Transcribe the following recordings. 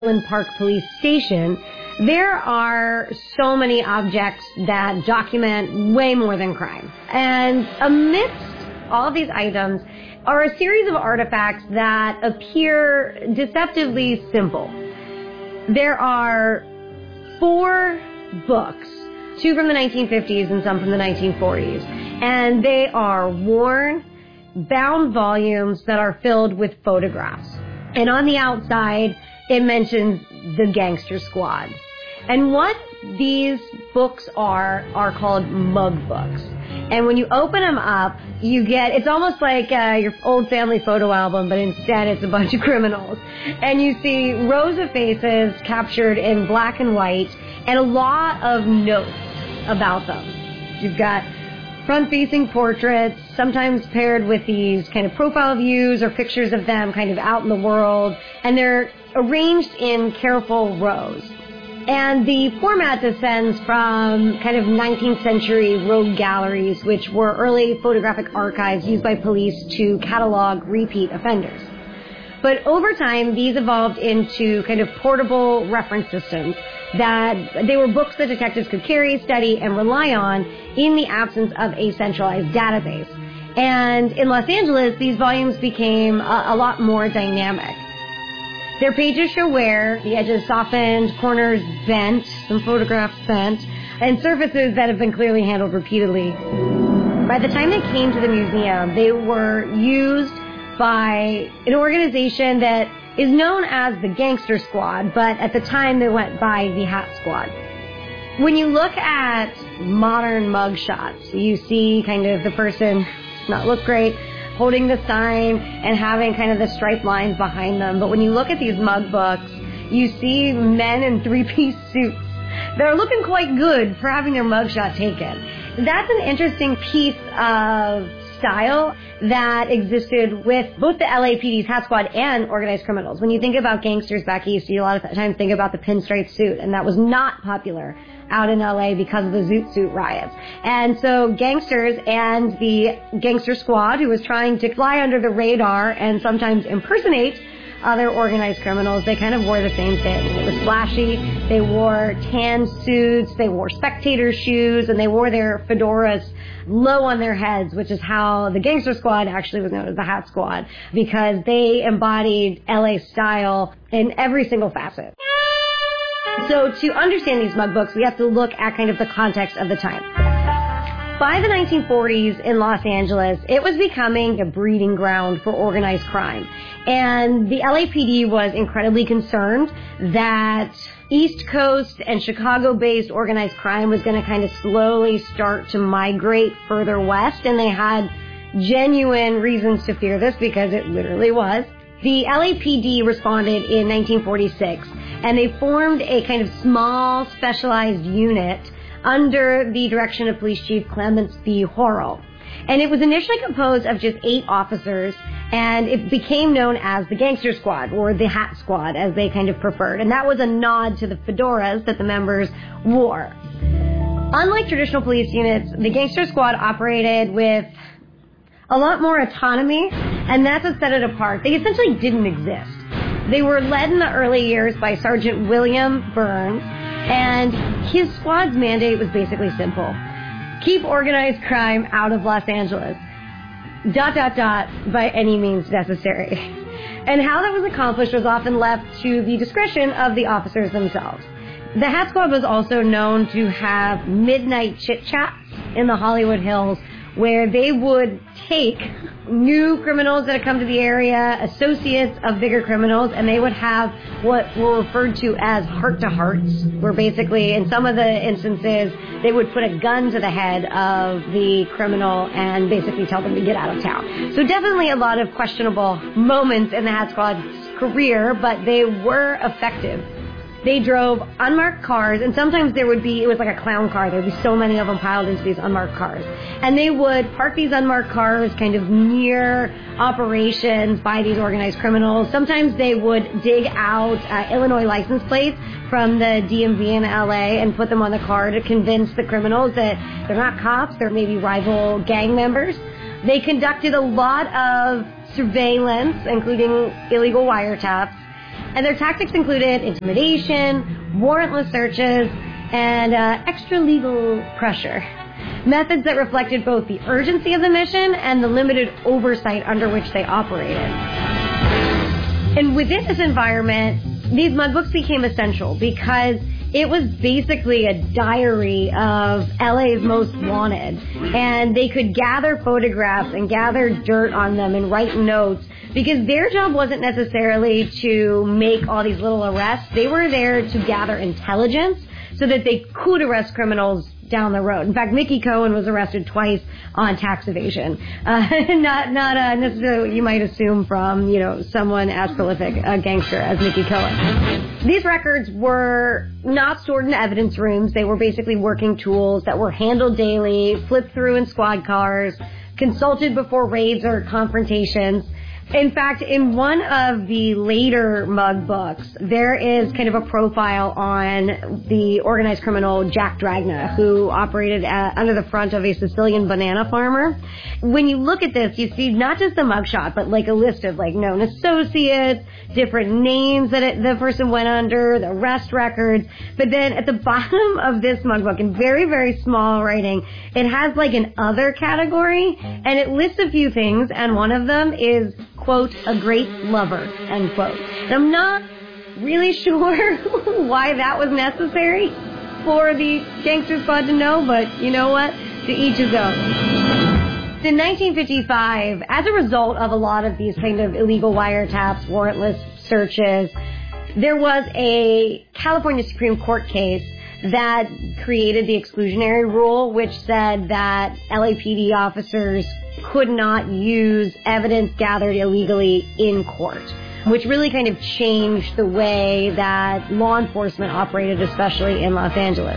Park Police Station, there are so many objects that document way more than crime. And amidst all of these items are a series of artifacts that appear deceptively simple. There are 4 books, 2 from the 1950s and some from the 1940s. And they are worn, bound volumes that are filled with photographs. And on the outside, it mentions the Gangster Squad. And what these books are called mug books. And when you open them up, you get, it's almost like your old family photo album, but instead it's a bunch of criminals. And you see rows of faces captured in black and white and a lot of notes about them. You've got front-facing portraits, sometimes paired with these kind of profile views or pictures of them kind of out in the world, and they're arranged in careful rows. And the format descends from kind of 19th century rogue galleries, which were early photographic archives used by police to catalog repeat offenders. But over time, these evolved into kind of portable reference systems that they were books that detectives could carry, study, and rely on in the absence of a centralized database. And in Los Angeles, these volumes became a lot more dynamic. Their pages show wear, the edges softened, corners bent, some photographs bent, and surfaces that have been clearly handled repeatedly. By the time they came to the museum, they were used by an organization that is known as the Gangster Squad, but at the time they went by the Hat Squad. When you look at modern mug shots, you see kind of the person not look great, holding the sign and having kind of the striped lines behind them. But when you look at these mug books, you see men in 3-piece suits that are looking quite good for having their mug shot taken. That's an interesting piece of style that existed with both the LAPD's Hat Squad and organized criminals. When you think about gangsters back east, you a lot of times think about the pinstripe suit, and that was not popular out in LA because of the Zoot Suit riots. And so gangsters and the Gangster Squad, who was trying to fly under the radar and sometimes impersonate other organized criminals, they kind of wore the same thing. It was flashy. They wore tan suits, they wore spectator shoes, and they wore their fedoras low on their heads, which is how the Gangster Squad actually was known as the Hat Squad, because they embodied LA style in every single facet. So to understand these mug books, we have to look at kind of the context of the time. By the 1940s in Los Angeles, it was becoming a breeding ground for organized crime. And the LAPD was incredibly concerned that East Coast and Chicago-based organized crime was going to kind of slowly start to migrate further west. And they had genuine reasons to fear this because it literally was. The LAPD responded in 1946, and they formed a kind of small, specialized unit under the direction of Police Chief Clements B. Horrell. And it was initially composed of just 8 officers, and it became known as the Gangster Squad, or the Hat Squad, as they kind of preferred. And that was a nod to the fedoras that the members wore. Unlike traditional police units, the Gangster Squad operated with a lot more autonomy, and that's what set it apart. They essentially didn't exist. They were led in the early years by Sergeant William Burns, and his squad's mandate was basically simple. Keep organized crime out of Los Angeles. ... by any means necessary. And how that was accomplished was often left to the discretion of the officers themselves. The Hat Squad was also known to have midnight chit-chats in the Hollywood Hills, where they would take new criminals that had come to the area, associates of bigger criminals, and they would have what were referred to as heart-to-hearts, where basically, in some of the instances, they would put a gun to the head of the criminal and basically tell them to get out of town. So definitely a lot of questionable moments in the Hat Squad's career, but they were effective. They drove unmarked cars, and sometimes it was like a clown car. There would be so many of them piled into these unmarked cars. And they would park these unmarked cars kind of near operations by these organized criminals. Sometimes they would dig out Illinois license plates from the DMV in LA and put them on the car to convince the criminals that they're not cops, they're maybe rival gang members. They conducted a lot of surveillance, including illegal wiretaps. And their tactics included intimidation, warrantless searches, and extra-legal pressure. Methods that reflected both the urgency of the mission and the limited oversight under which they operated. And within this environment, these mug books became essential because it was basically a diary of LA's most wanted. And they could gather photographs and gather dirt on them and write notes because their job wasn't necessarily to make all these little arrests. They were there to gather intelligence so that they could arrest criminals down the road. In fact, Mickey Cohen was arrested twice on tax evasion. Not necessarily what you might assume from, someone as prolific a gangster as Mickey Cohen. These records were not stored in evidence rooms. They were basically working tools that were handled daily, flipped through in squad cars, consulted before raids or confrontations. In fact, in one of the later mug books, there is kind of a profile on the organized criminal Jack Dragna, who operated under the front of a Sicilian banana farmer. When you look at this, you see not just the mugshot, but like a list of known associates, different names that the person went under, the arrest records. But then at the bottom of this mug book, in very, very small writing, it has an other category, and it lists a few things, and one of them is, quote, a great lover, end quote. And I'm not really sure why that was necessary for the gangster squad to know, but you know what? To each his own. In 1955, as a result of a lot of these kind of illegal wiretaps, warrantless searches, there was a California Supreme Court case that created the exclusionary rule, which said that LAPD officers could not use evidence gathered illegally in court, which really kind of changed the way that law enforcement operated, especially in Los Angeles.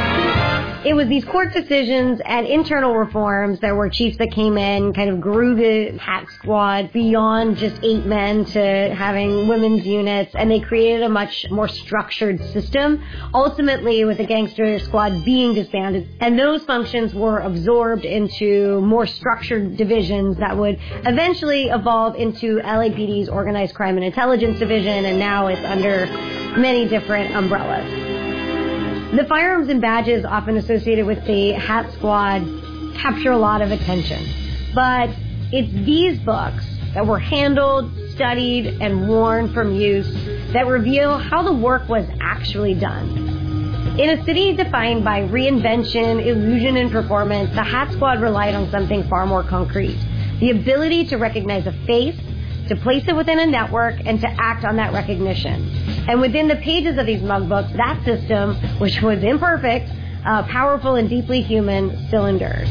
It was these court decisions and internal reforms. There were chiefs that came in, kind of grew the Hat Squad beyond just 8 men to having women's units, and they created a much more structured system, ultimately with the gangster squad being disbanded. And those functions were absorbed into more structured divisions that would eventually evolve into LAPD's Organized Crime and Intelligence Division, and now it's under many different umbrellas. The firearms and badges often associated with the Hat Squad capture a lot of attention. But it's these books that were handled, studied, and worn from use that reveal how the work was actually done. In a city defined by reinvention, illusion, and performance, the Hat Squad relied on something far more concrete. The ability to recognize a face, to place it within a network, and to act on that recognition. And within the pages of these mug books, that system, which was imperfect, powerful, and deeply human, still endures.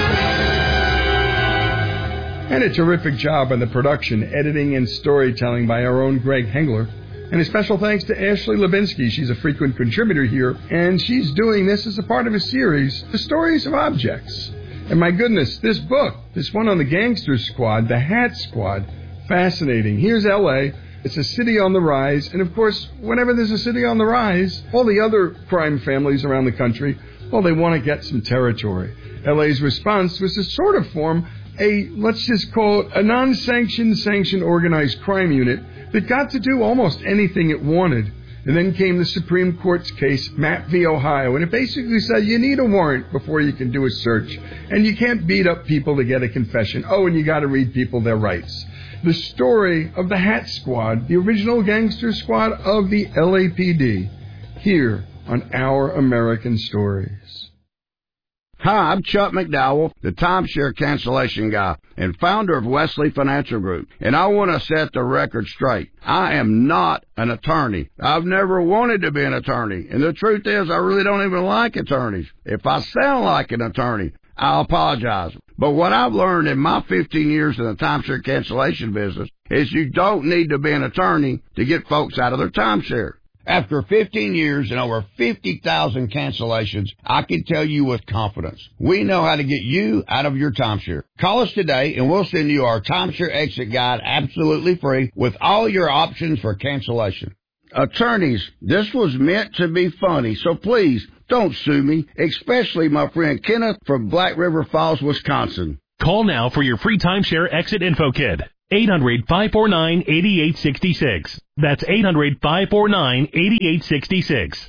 And a terrific job on the production, editing, and storytelling by our own Greg Hengler. And a special thanks to Ashley Levinsky. She's a frequent contributor here, and she's doing this as a part of a series, The Stories of Objects. And my goodness, this book, this one on the Gangster Squad, the Hat Squad, fascinating. Here's L.A., it's a city on the rise, and of course, whenever there's a city on the rise, all the other crime families around the country, well, they want to get some territory. L.A.'s response was to sort of form let's just call it a non-sanctioned, sanctioned organized crime unit that got to do almost anything it wanted. And then came the Supreme Court's case, Mapp v. Ohio, and it basically said you need a warrant before you can do a search, and you can't beat up people to get a confession. Oh, and you got to read people their rights. The story of the Hat Squad, the original gangster squad of the LAPD, here on Our American Stories. Hi, I'm Chuck McDowell, the timeshare cancellation guy and founder of Wesley Financial Group, and I want to set the record straight. I am not an attorney. I've never wanted to be an attorney, and the truth is I really don't even like attorneys. If I sound like an attorney, I'll apologize. But what I've learned in my 15 years in the timeshare cancellation business is you don't need to be an attorney to get folks out of their timeshare. After 15 years and over 50,000 cancellations, I can tell you with confidence, we know how to get you out of your timeshare. Call us today and we'll send you our timeshare exit guide absolutely free with all your options for cancellation. Attorneys, this was meant to be funny, so please don't sue me, especially my friend Kenneth from Black River Falls, Wisconsin. Call now for your free timeshare exit info kit. 800-549-8866. That's 800-549-8866.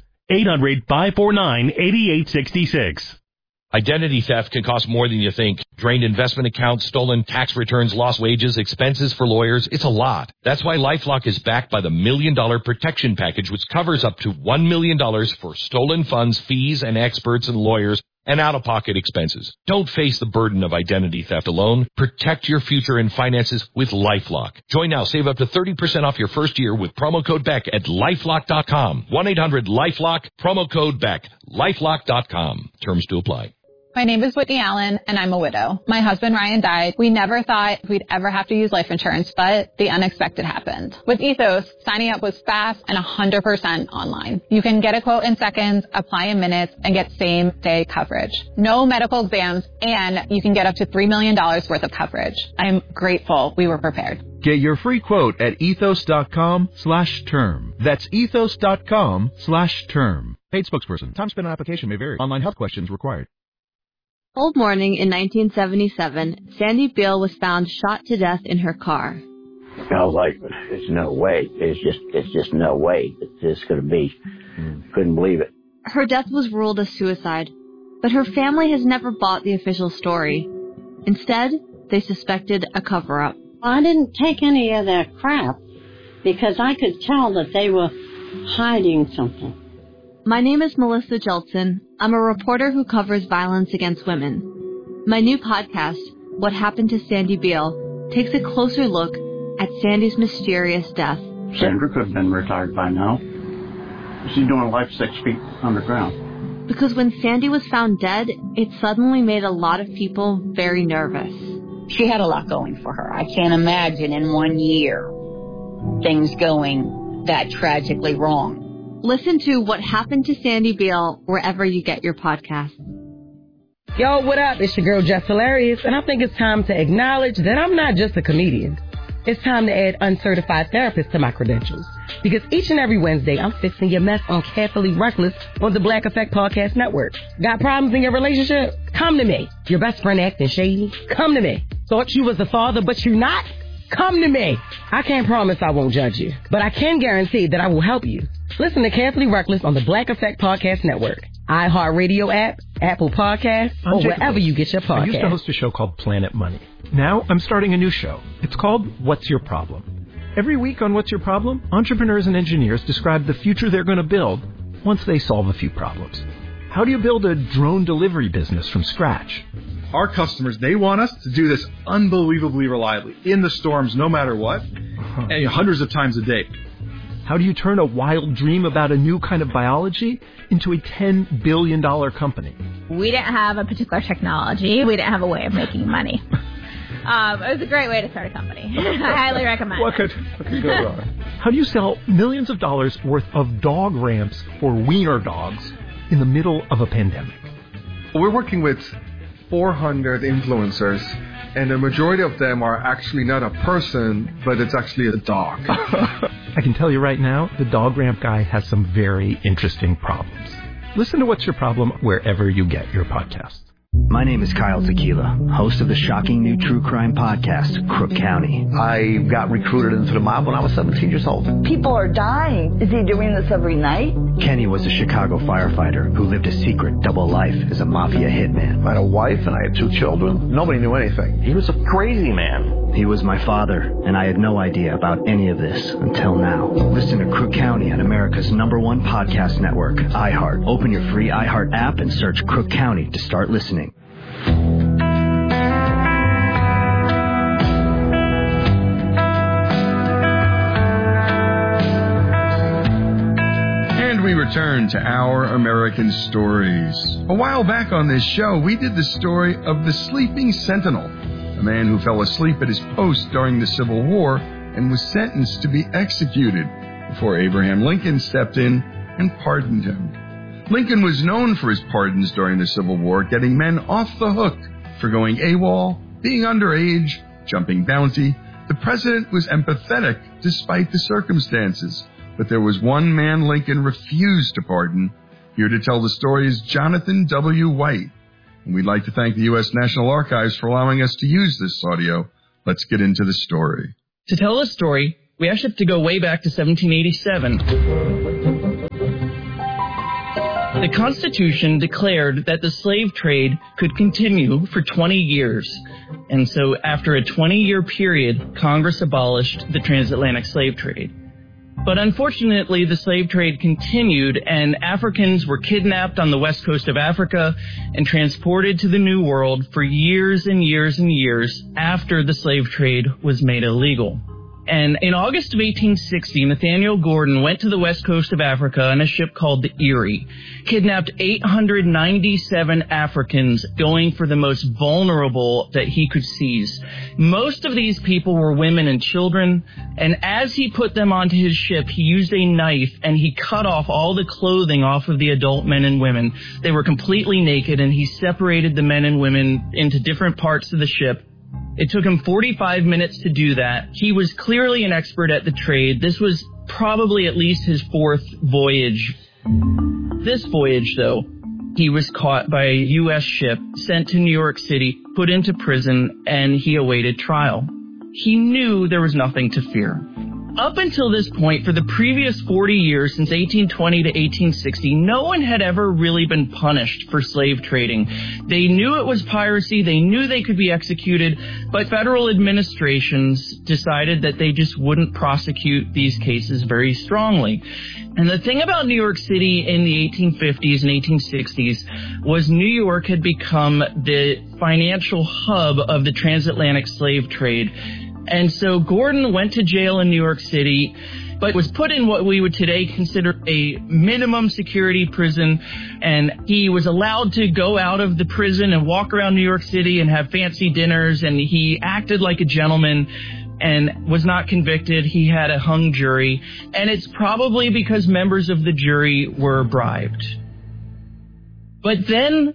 800-549-8866. Identity theft can cost more than you think. Drained investment accounts, stolen tax returns, lost wages, expenses for lawyers. It's a lot. That's why LifeLock is backed by the $1 Million Protection Package, which covers up to $1 million for stolen funds, fees, and experts and lawyers, and out-of-pocket expenses. Don't face the burden of identity theft alone. Protect your future and finances with LifeLock. Join now. Save up to 30% off your first year with promo code BECK at LifeLock.com. 1-800-LifeLock, promo code BECK. LifeLock.com. Terms to apply. My name is Whitney Allen, and I'm a widow. My husband, Ryan, died. We never thought we'd ever have to use life insurance, but the unexpected happened. With Ethos, signing up was fast and 100% online. You can get a quote in seconds, apply in minutes, and get same-day coverage. No medical exams, and you can get up to $3 million worth of coverage. I'm grateful we were prepared. Get your free quote at ethos.com/term. That's ethos.com/term. Paid spokesperson. Time spent on application may vary. Online health questions required. Old morning in 1977, Sandy Beale was found shot to death in her car. I was like, there's no way. It's just no way that this could be. Couldn't believe it. Her death was ruled a suicide, but her family has never bought the official story. Instead, they suspected a cover-up. I didn't take any of that crap because I could tell that they were hiding something. My name is Melissa Jeltsin. I'm a reporter who covers violence against women. My new podcast, What Happened to Sandy Beale, takes a closer look at Sandy's mysterious death. Sandra could have been retired by now. She's doing life 6 feet underground. Because when Sandy was found dead, it suddenly made a lot of people very nervous. She had a lot going for her. I can't imagine in 1 year things going that tragically wrong. Listen to What Happened to Sandy Beale wherever you get your podcasts. Yo, what up? It's your girl, Jess Hilarious, and I think it's time to acknowledge that I'm not just a comedian. It's time to add uncertified therapist to my credentials. Because each and every Wednesday, I'm fixing your mess on Carefully Reckless on the Black Effect Podcast Network. Got problems in your relationship? Come to me. Your best friend acting shady? Come to me. Thought you was a father, but you're not? Come to me. I can't promise I won't judge you, but I can guarantee that I will help you. Listen to Carefully Reckless on the Black Effect Podcast Network, iHeartRadio app, Apple Podcasts, or wherever you get your podcasts. I used to host a show called Planet Money. Now I'm starting a new show. It's called What's Your Problem? Every week on What's Your Problem, entrepreneurs and engineers describe the future they're going to build once they solve a few problems. How do you build a drone delivery business from scratch? Our customers, they want us to do this unbelievably reliably, in the storms, no matter what, and hundreds of times a day. How do you turn a wild dream about a new kind of biology into a $10 billion company? We didn't have a particular technology. We didn't have a way of making money. It was a great way to start a company. I highly recommend What could go wrong? How do you sell millions of dollars worth of dog ramps for wiener dogs in the middle of a pandemic? We're working with 400 influencers, and the majority of them are actually not a person, but it's actually a dog. I can tell you right now, the dog ramp guy has some very interesting problems. Listen to What's Your Problem wherever you get your podcasts. My name is Kyle Tequila, host of the shocking new true crime podcast, Crook County. I got recruited into the mob when I was 17 years old. People are dying. Is he doing this every night? Kenny was a Chicago firefighter who lived a secret double life as a mafia hitman. I had a wife and I had 2 children. Nobody knew anything. He was a crazy man. He was my father, and I had no idea about any of this until now. Listen to Crook County on America's #1 podcast network, iHeart. Open your free iHeart app and search Crook County to start listening. And we return to Our American Stories. A while back on this show, we did the story of the Sleeping Sentinel, a man who fell asleep at his post during the Civil War and was sentenced to be executed before Abraham Lincoln stepped in and pardoned him. Lincoln was known for his pardons during the Civil War, getting men off the hook for going AWOL, being underage, jumping bounty. The president was empathetic despite the circumstances, but there was one man Lincoln refused to pardon. Here to tell the story is Jonathan W. White. And we'd like to thank the U.S. National Archives for allowing us to use this audio. Let's get into the story. To tell the story, We actually have to go way back to 1787. The Constitution declared that the slave trade could continue for 20 years. And so after a 20-year period, Congress abolished the transatlantic slave trade. But unfortunately, the slave trade continued, and Africans were kidnapped on the west coast of Africa and transported to the New World for years and years and years after the slave trade was made illegal. And in August of 1860, Nathaniel Gordon went to the west coast of Africa on a ship called the Erie, kidnapped 897 Africans, going for the most vulnerable that he could seize. Most of these people were women and children, and as he put them onto his ship, he used a knife and he cut off all the clothing off of the adult men and women. They were completely naked, and he separated the men and women into different parts of the ship. It took him 45 minutes to do that. He was clearly an expert at the trade. This was probably at least his fourth voyage. This voyage, though, he was caught by a U.S. ship, sent to New York City, put into prison, and he awaited trial. He knew there was nothing to fear. Up until this point, for the previous 40 years, since 1820 to 1860, no one had ever really been punished for slave trading. They knew it was piracy, they knew they could be executed, but federal administrations decided that they just wouldn't prosecute these cases very strongly. And the thing about New York City in the 1850s and 1860s was New York had become the financial hub of the transatlantic slave trade. And so Gordon went to jail in New York City, but was put in what we would today consider a minimum security prison. And he was allowed to go out of the prison and walk around New York City and have fancy dinners. And he acted like a gentleman and was not convicted. He had a hung jury. And it's probably because members of the jury were bribed. But then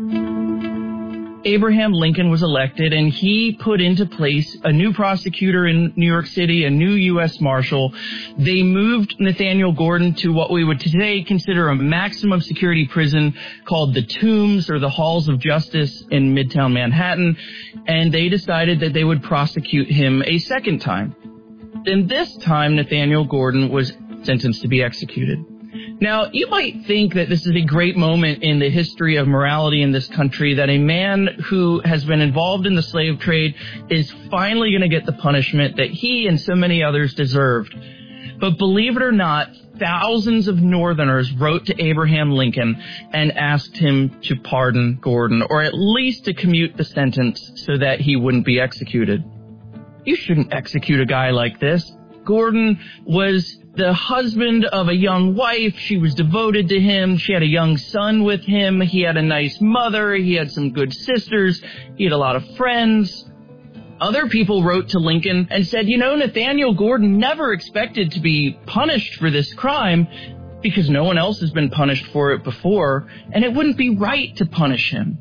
Abraham Lincoln was elected, and he put into place a new prosecutor in New York City, a new U.S. Marshal. They moved Nathaniel Gordon to what we would today consider a maximum security prison called the Tombs, or the Halls of Justice, in Midtown Manhattan, and they decided that they would prosecute him a second time. And this time, Nathaniel Gordon was sentenced to be executed. Now, you might think that this is a great moment in the history of morality in this country, that a man who has been involved in the slave trade is finally going to get the punishment that he and so many others deserved. But believe it or not, thousands of Northerners wrote to Abraham Lincoln and asked him to pardon Gordon, or at least to commute the sentence so that he wouldn't be executed. You shouldn't execute a guy like this. Gordon was the husband of a young wife. She was devoted to him. She had a young son with him. He had a nice mother. He had some good sisters. He had a lot of friends. Other people wrote to Lincoln and said, you know, Nathaniel Gordon never expected to be punished for this crime because no one else has been punished for it before, and it wouldn't be right to punish him.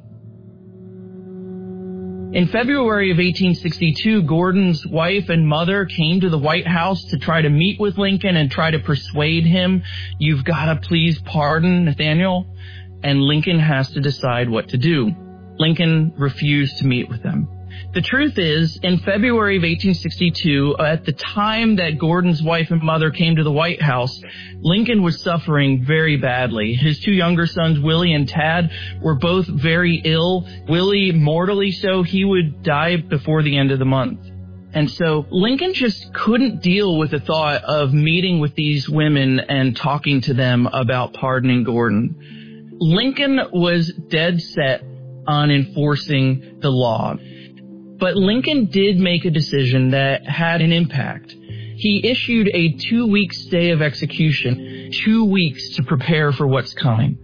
In February of 1862, Gordon's wife and mother came to the White House to try to meet with Lincoln and try to persuade him, you've got to please pardon Nathaniel. And Lincoln has to decide what to do. Lincoln refused to meet with them. The truth is, in February of 1862, at the time that Gordon's wife and mother came to the White House, Lincoln was suffering very badly. His two younger sons, Willie and Tad, were both very ill. Willie, mortally so. He would die before the end of the month. And so Lincoln just couldn't deal with the thought of meeting with these women and talking to them about pardoning Gordon. Lincoln was dead set on enforcing the law. But Lincoln did make a decision that had an impact. He issued a 2-week stay of execution, 2 weeks to prepare for what's coming.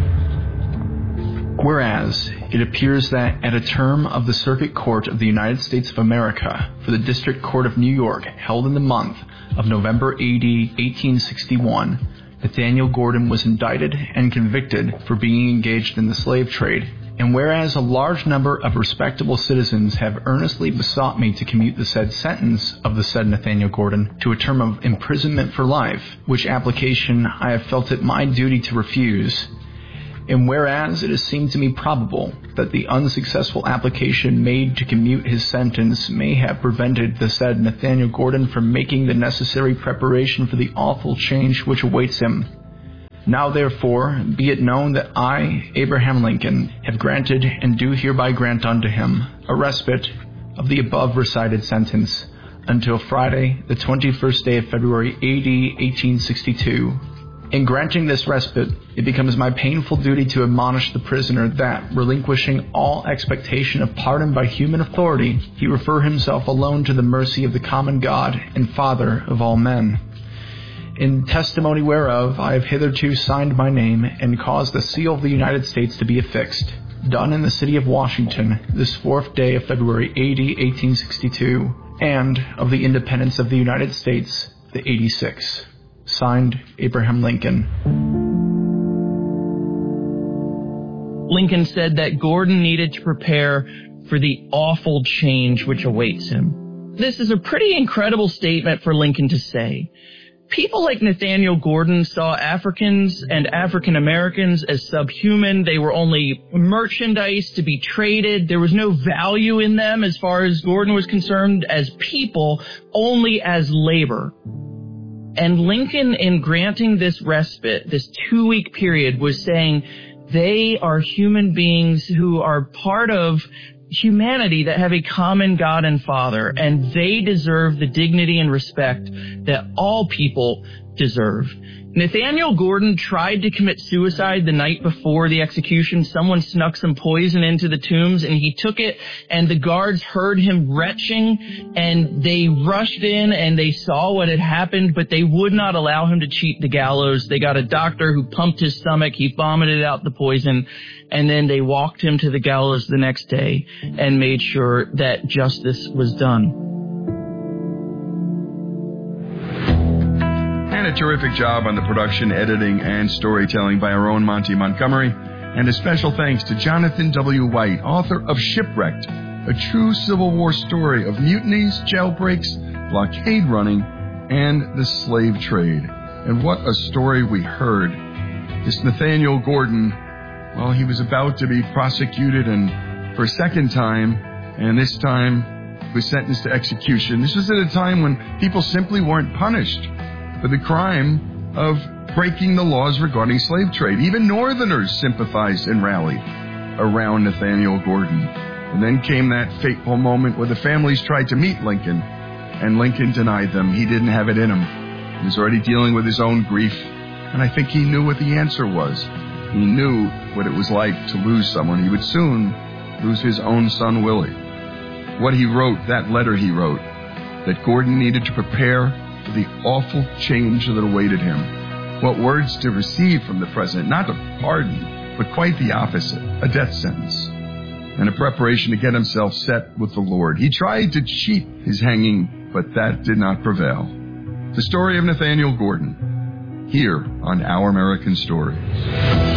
Whereas, it appears that at a term of the Circuit Court of the United States of America for the District Court of New York held in the month of November 80, 1861, Nathaniel Gordon was indicted and convicted for being engaged in the slave trade. And whereas a large number of respectable citizens have earnestly besought me to commute the said sentence of the said Nathaniel Gordon to a term of imprisonment for life, which application I have felt it my duty to refuse, And whereas it has seemed to me probable that the unsuccessful application made to commute his sentence may have prevented the said Nathaniel Gordon from making the necessary preparation for the awful change which awaits him. Now therefore be it known that I, Abraham Lincoln, have granted and do hereby grant unto him a respite of the above recited sentence until Friday, the 21st day of February, A.D. 1862. In granting this respite, it becomes my painful duty to admonish the prisoner that, relinquishing all expectation of pardon by human authority, he refer himself alone to the mercy of the common God and Father of all men. In testimony whereof, I have hitherto signed my name and caused the seal of the United States to be affixed, done in the city of Washington, this 4th day of February, A.D. 1862, and of the independence of the United States, the 86th. Signed, Abraham Lincoln. Lincoln said that Gordon needed to prepare for the awful change which awaits him. This is a pretty incredible statement for Lincoln to say. People like Nathaniel Gordon saw Africans and African Americans as subhuman. They were only merchandise to be traded. There was no value in them as far as Gordon was concerned as people, only as labor. And Lincoln, in granting this respite, this 2-week period, was saying they are human beings who are part of humanity that have a common God and Father, and they deserve the dignity and respect that all people deserve. Nathaniel Gordon tried to commit suicide the night before the execution. Someone snuck some poison into the tombs, and he took it, and the guards heard him retching, and they rushed in, and they saw what had happened, but they would not allow him to cheat the gallows. They got a doctor who pumped his stomach. He vomited out the poison, and then they walked him to the gallows the next day and made sure that justice was done. And a terrific job on the production, editing, and storytelling by our own Monty Montgomery. And a special thanks to Jonathan W. White, author of Shipwrecked, a true Civil War story of mutinies, jailbreaks, blockade running, and the slave trade. And what a story we heard. This Nathaniel Gordon, well, he was about to be prosecuted and for a second time, and this time was sentenced to execution. This was at a time when people simply weren't punished for the crime of breaking the laws regarding slave trade. Even Northerners sympathized and rallied around Nathaniel Gordon. And then came that fateful moment where the families tried to meet Lincoln, and Lincoln denied them. He didn't have it in him. He was already dealing with his own grief, and I think he knew what the answer was. He knew what it was like to lose someone. He would soon lose his own son, Willie. What he wrote, that letter he wrote, that Gordon needed to prepare for the awful change that awaited him. What words to receive from the president, not a pardon, but quite the opposite, a death sentence, and a preparation to get himself set with the Lord. He tried to cheat his hanging, but that did not prevail. The story of Nathaniel Gordon, here on Our American Stories.